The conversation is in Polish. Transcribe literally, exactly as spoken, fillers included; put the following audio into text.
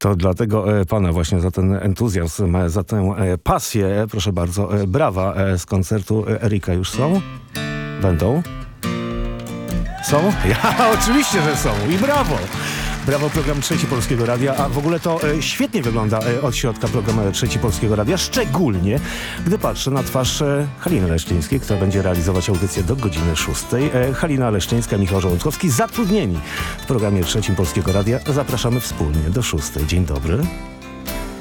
To dla tego e, pana właśnie za ten entuzjazm, e, za tę e, pasję, e, proszę bardzo, e, brawa e, z koncertu e, Erika już są? Będą? Są? Ja, oczywiście, że są i brawo! Brawo, program Trzeci Polskiego Radia, a w ogóle to e, świetnie wygląda e, od środka program Trzeci Polskiego Radia, szczególnie gdy patrzę na twarz e, Haliny Leszczyńskiej, która będzie realizować audycję do godziny szóstej. E, Halina Leszczyńska, Michał Żołądkowski, zatrudnieni w programie Trzecim Polskiego Radia. Zapraszamy wspólnie do szóstej. Dzień dobry.